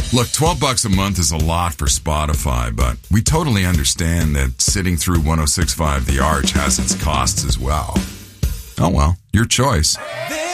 Look, $12 a month is a lot for Spotify, but we totally understand that sitting through 106.5 The Arch has its costs as well. Oh well, your choice.